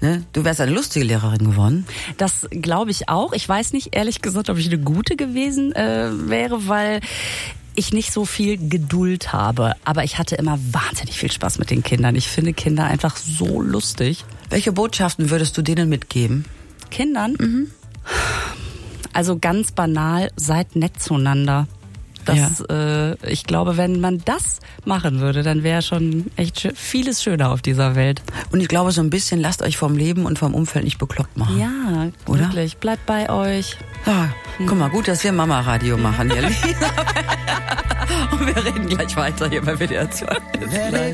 Ne? Du wärst eine lustige Lehrerin geworden. Das glaube ich auch. Ich weiß nicht, ehrlich gesagt, ob ich eine gute gewesen wäre, weil ich nicht so viel Geduld habe. Aber ich hatte immer wahnsinnig viel Spaß mit den Kindern. Ich finde Kinder einfach so lustig. Welche Botschaften würdest du denen mitgeben? Kindern? Also ganz banal, seid nett zueinander. Ich glaube, wenn man das machen würde, dann wäre schon echt vieles schöner auf dieser Welt. Und ich glaube, so ein bisschen lasst euch vom Leben und vom Umfeld nicht bekloppt machen. Ja, oder? Wirklich. Bleibt bei euch. Ja, guck mal, gut, dass wir Mama-Radio machen, ihr Lieben. Und wir reden gleich weiter hier bei WDR 2.